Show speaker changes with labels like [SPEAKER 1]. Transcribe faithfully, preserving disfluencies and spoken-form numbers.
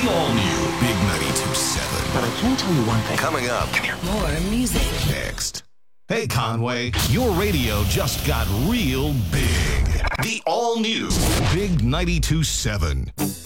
[SPEAKER 1] The all-new Big ninety-two point seven.
[SPEAKER 2] But I can tell you one thing.
[SPEAKER 1] Coming up.
[SPEAKER 2] Come here.
[SPEAKER 3] More music.
[SPEAKER 1] Next. Hey, Conway, your radio just got real big. The all-new Big ninety-two point seven.